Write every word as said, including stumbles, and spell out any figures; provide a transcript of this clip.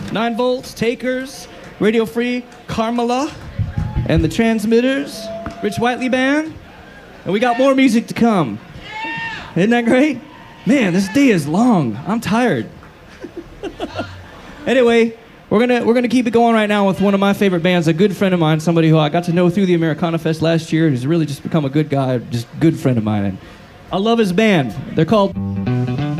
Nine Volts, Takers, Radio Free, Carmela, and the Transmitters, Rich Whiteley Band. And we got more music to come. Isn't that great? Man, this day is long. I'm tired. Anyway, we're gonna we're gonna keep it going right now with one of my favorite bands, a good friend of mine, somebody who I got to know through the Americana Fest last year, who's really just become a good guy, just good friend of mine. And I love his band. They're called